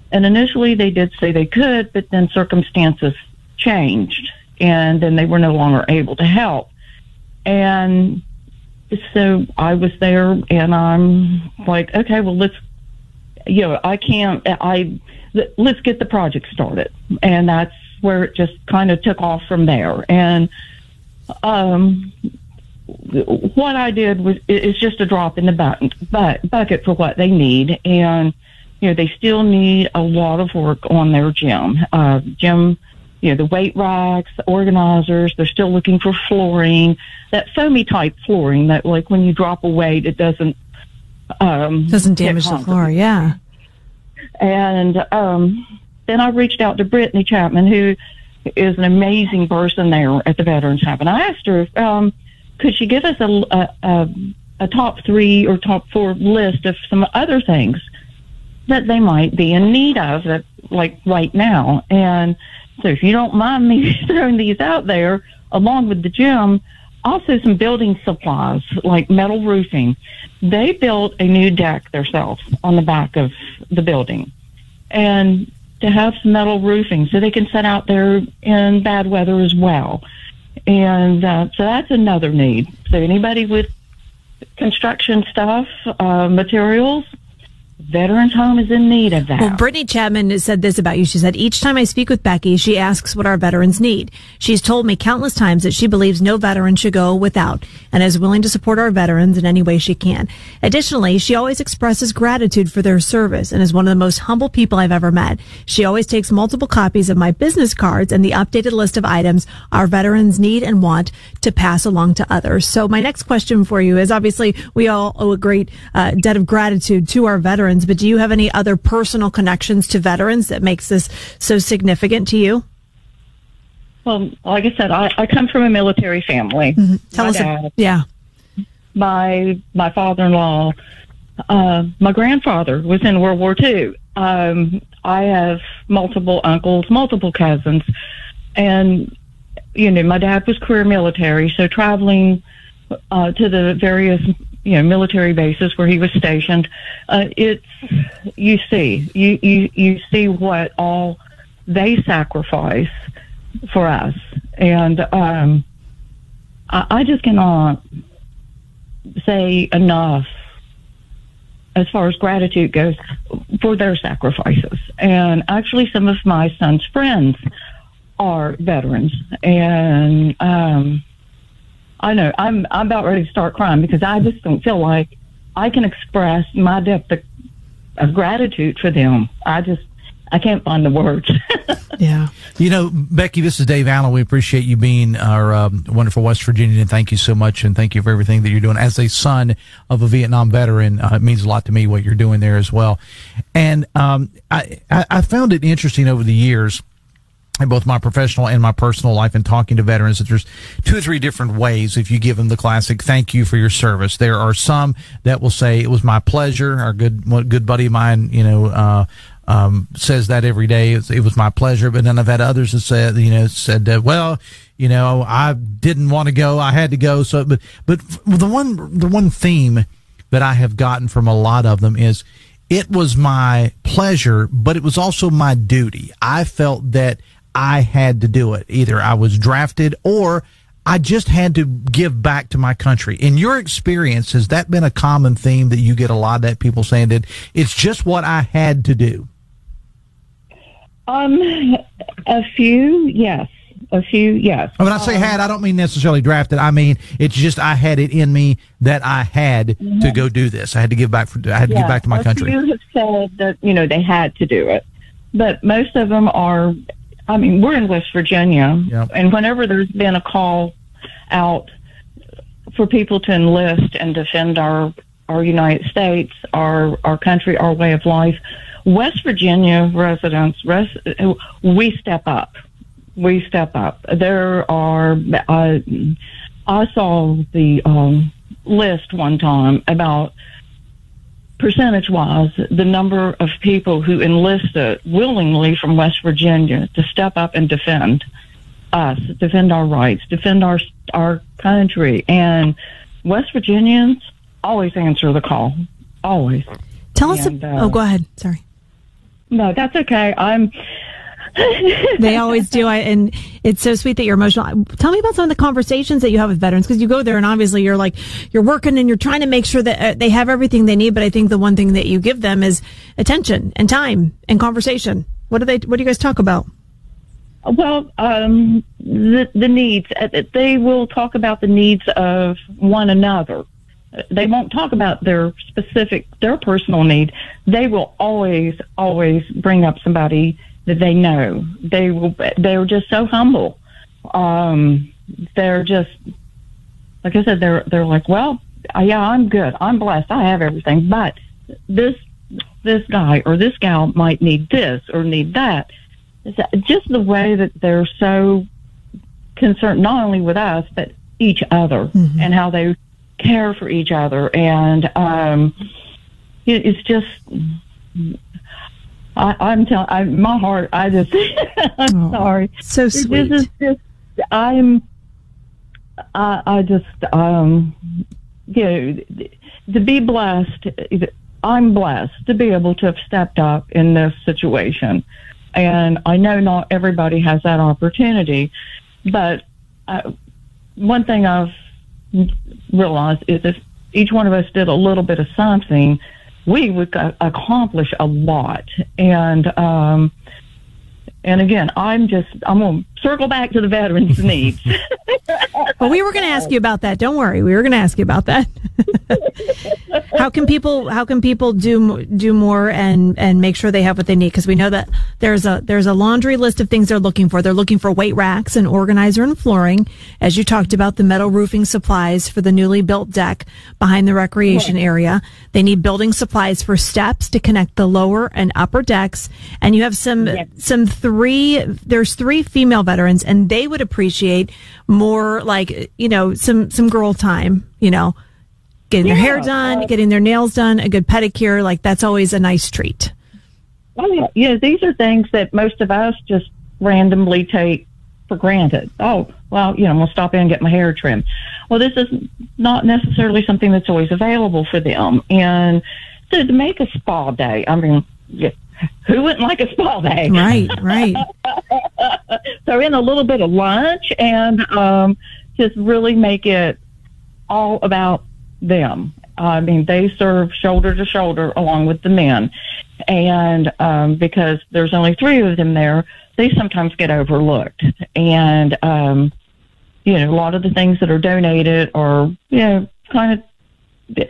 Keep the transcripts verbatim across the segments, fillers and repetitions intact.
And initially they did say they could, but then circumstances changed, and then they were no longer able to help. And so I was there, and I'm like, okay, well, let's, you know, I can't, I, let's get the project started. And that's where it just kind of took off from there. And um, what I did was, is just a drop in the bucket, but bucket for what they need. And, you know, they still need a lot of work on their gym. Uh, gym, you know, the weight racks, the organizers, they're still looking for flooring, that foamy type flooring that, like, when you drop a weight, it doesn't, um, doesn't damage the floor. Yeah. And, um, then I reached out to Brittany Chapman, who is an amazing person there at the Veterans Hub. And I asked her, um, could she give us a, a, a, a top three or top four list of some other things that they might be in need of, that, like, right now. And so if you don't mind me throwing these out there, along with the gym, also some building supplies, like metal roofing. They built a new deck themselves on the back of the building. And to have some metal roofing so they can sit out there in bad weather as well. And uh, so that's another need. So anybody with construction stuff, uh, materials, Veterans Home is in need of that. Well, Brittany Chapman said this about you. She said, each time I speak with Becky, she asks what our veterans need. She's told me countless times that she believes no veteran should go without and is willing to support our veterans in any way she can. Additionally, she always expresses gratitude for their service and is one of the most humble people I've ever met. She always takes multiple copies of my business cards and the updated list of items our veterans need and want to pass along to others. So my next question for you is, obviously, we all owe a great uh, debt of gratitude to our veterans. But do you have any other personal connections to veterans that makes this so significant to you? Well, like I said, I, I come from a military family. Mm-hmm. Tell my us, dad, a, yeah. My my father-in-law, uh, my grandfather was in World War Two. Um, I have multiple uncles, multiple cousins, and you know, my dad was career military, so traveling uh, to the various, you know, military bases where he was stationed, uh, it's, you see, you, you, you see what all they sacrifice for us. And, um, I, I just cannot say enough as far as gratitude goes for their sacrifices. And actually some of my son's friends are veterans. And, um, I know I'm I'm about ready to start crying because I just don't feel like I can express my depth of, of gratitude for them. I just I can't find the words. Yeah. You know, Becky, this is Dave Allen. We appreciate you being our um, wonderful West Virginian, and thank you so much, and thank you for everything that you're doing. As a son of a Vietnam veteran, uh, it means a lot to me what you're doing there as well. And um, I, I, I found it interesting over the years, in both my professional and my personal life, and talking to veterans, that there's two or three different ways if you give them the classic thank you for your service. There are some that will say it was my pleasure. Our good good buddy of mine, you know, uh, um, says that every day. It was my pleasure. But then I've had others that said, you know, said, uh, well, you know, I didn't want to go. I had to go. So, but but the one the one theme that I have gotten from a lot of them is, it was my pleasure, but it was also my duty. I felt that I had to do it. Either I was drafted or I just had to give back to my country. In your experience, has that been a common theme that you get a lot of that people saying that it's just what I had to do? Um, a few, yes. A few, yes. When I say had, I don't mean necessarily drafted. I mean, it's just I had it in me that I had mm-hmm. to go do this. I had to give back for, I had to yeah, give back to my a country. Few have said that, you know, they had to do it. But most of them are, I mean, we're in West Virginia, yep. and whenever there's been a call out for people to enlist and defend our, our United States, our, our country, our way of life, West Virginia residents, res, we step up. We step up. There are, uh, I saw the um, list one time about percentage-wise, the number of people who enlisted willingly from West Virginia to step up and defend us, defend our rights, defend our our country. And West Virginians always answer the call, always. Tell us. And, A, uh, oh, go ahead. Sorry. No, that's okay. I'm. They always do. I, and it's so sweet that you're emotional. Tell me about some of the conversations that you have with veterans, because you go there and obviously you're like, you're working and you're trying to make sure that uh, they have everything they need. But I think the one thing that you give them is attention and time and conversation. What do they, what do you guys talk about? Well, um, the, the needs, they will talk about the needs of one another. They won't talk about their specific, their personal need. They will always, always bring up somebody that they know. They will, they're just so humble. Um, they're just, like I said, they're, they're like, well, yeah, I'm good. I'm blessed. I have everything. But this, this guy or this gal might need this or need that. It's just the way that they're so concerned, not only with us, but each other, mm-hmm. and how they care for each other. And, um, it, it's just, I, I'm telling, I, my heart, I just, I'm oh, sorry. So sweet. This is just, I'm, I, I just, um, you know, to be blessed, I'm blessed to be able to have stepped up in this situation. And I know not everybody has that opportunity, but uh, one thing I've realized is if each one of us did a little bit of something, we would accomplish a lot. And, um, and again, I'm just, I'm going to circle back to the veterans' needs. Well, we were going to ask you about that. Don't worry. We were going to ask you about that. How can people, how can people do, do more and, and make sure they have what they need? Because we know that there's a, there's a laundry list of things they're looking for. They're looking for weight racks, an organizer, and flooring. As you talked about, the metal roofing supplies for the newly built deck behind the recreation area. They need building supplies for steps to connect the lower and upper decks. And you have some, yes. some three, there's three female veterans, and they would appreciate more, like, you know, some, some girl time, you know, getting yeah, their hair done, uh, getting their nails done, a good pedicure. Like, that's always a nice treat. Oh, yeah. yeah, these are things that most of us just randomly take for granted. Oh, well, you know, I'm going to stop in and get my hair trimmed. Well, this is not necessarily something that's always available for them. And so to make a spa day, I mean, yeah, who wouldn't like a spa day? Right, right. So in a little bit of lunch and um, just really make it all about them. I mean, they serve shoulder to shoulder along with the men. And um, because there's only three of them there, they sometimes get overlooked. And, um, you know, a lot of the things that are donated are, you know, kind of,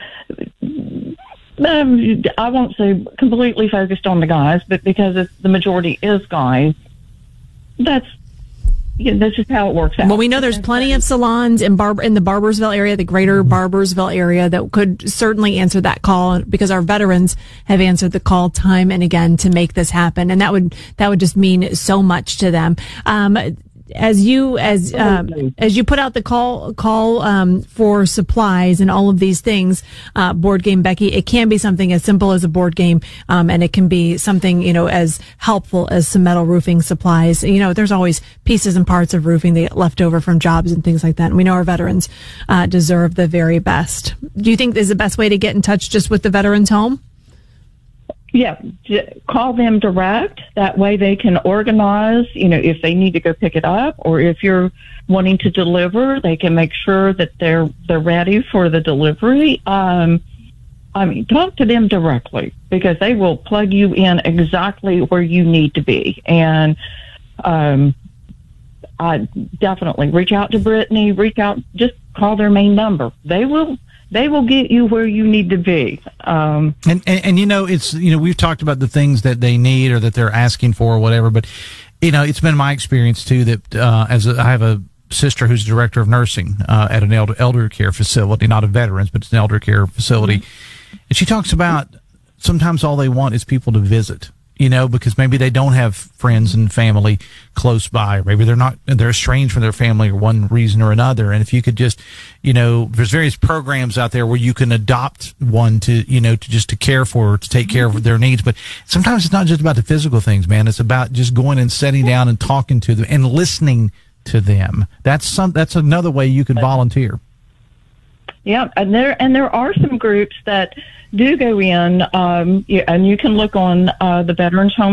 um, I won't say completely focused on the guys, but because it's, the majority is guys, that's, yeah, that's just how it works out. Well, we know there's plenty of salons in Bar- in the Barboursville area, the greater Barboursville area, that could certainly answer that call, because our veterans have answered the call time and again to make this happen. And that would, that would just mean so much to them. Um, as you, as, um, as you put out the call, call, um, for supplies and all of these things, uh, board game, Becky, it can be something as simple as a board game. Um, and it can be something, you know, as helpful as some metal roofing supplies. You know, there's always pieces and parts of roofing that get left over from jobs and things like that. And we know our veterans, uh, deserve the very best. Do you think this is the best way to get in touch just with the veterans home? Yeah, call them direct. That way they can organize, you know, if they need to go pick it up, or if you're wanting to deliver, they can make sure that they're they're ready for the delivery. Um, I mean, talk to them directly, because they will plug you in exactly where you need to be. And um, I definitely reach out to Brittany, reach out, just call their main number. They will They will get you where you need to be. Um, and, and, and, you know, it's, you know, we've talked about the things that they need or that they're asking for or whatever, but, you know, it's been my experience too that, uh, as a, I have a sister who's director of nursing, uh, at an elder, elder care facility, not a veterans, but it's an elder care facility. Mm-hmm. And she talks about sometimes all they want is people to visit. You know, because maybe they don't have friends and family close by, or maybe they're not, they're estranged from their family for one reason or another. And if you could just, you know, there's various programs out there where you can adopt one to, you know, to just to care for, to take care of their needs. But sometimes it's not just about the physical things, man. It's about just going and sitting down and talking to them and listening to them. That's some, that's another way you could volunteer. Yeah, and there and there are some groups that do go in, um, and you can look on uh, the Veterans Home